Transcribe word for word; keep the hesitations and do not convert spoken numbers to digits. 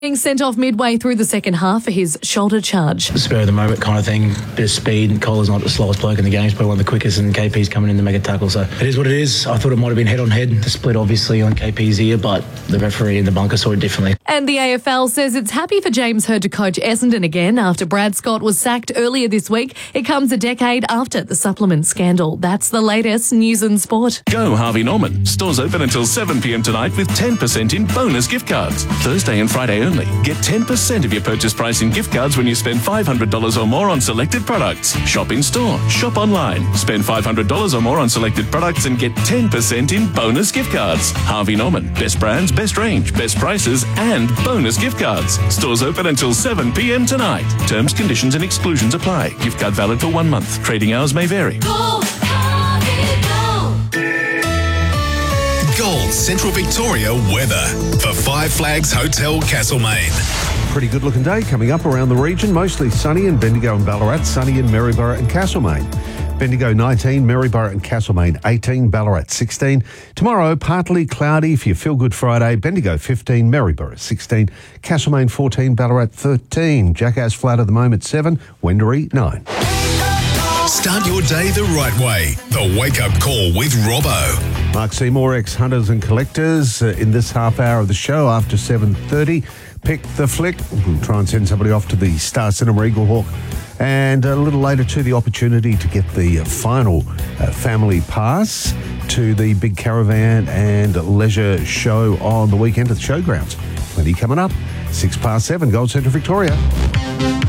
Being sent off midway through the second half for his shoulder charge. Spur of the moment kind of thing, bit of speed. Cole's not the slowest bloke in the game, he's probably one of the quickest, and K P's coming in to make a tackle, so it is what it is. I thought it might have been head on head, the split obviously on K P's ear, but the referee in the bunker saw it differently. And the A F L says it's happy for James Hird to coach Essendon again after Brad Scott was sacked earlier this week. It comes a decade after the supplement scandal. That's the latest news and sport. Go Harvey Norman. Stores open until seven p m tonight with ten percent in bonus gift cards. Thursday and Friday only. Get ten percent of your purchase price in gift cards when you spend five hundred dollars or more on selected products. Shop in store. Shop online. Spend five hundred dollars or more on selected products and get ten percent in bonus gift cards. Harvey Norman. Best brands, best range, best prices and bonus gift cards. Stores open until seven p m tonight. Terms, conditions and exclusions apply. Gift card valid for one month. Trading hours may vary. Gold Central Victoria weather for Five Flags Hotel Castlemaine. Pretty good looking day coming up around the region. Mostly sunny in Bendigo and Ballarat, sunny in Maryborough and Castlemaine. Bendigo nineteen, Maryborough and Castlemaine eighteen, Ballarat sixteen. Tomorrow, partly cloudy for your Feel Good Friday. Bendigo fifteen, Maryborough sixteen, Castlemaine fourteen, Ballarat thirteen. Jackass Flat at the moment seven, Wendouree nine. Start your day the right way. The Wake Up Call with Robbo. Mark Seymour, ex-Hunters and Collectors, uh, in this half hour of the show after seven thirty. Pick the flick. We'll try and send somebody off to the Star Cinema Eagle Hawk. And a little later to the opportunity to get the uh, final uh, family pass to the big caravan and leisure show on the weekend at the showgrounds. Plenty coming up. Six past seven, Gold Central Victoria.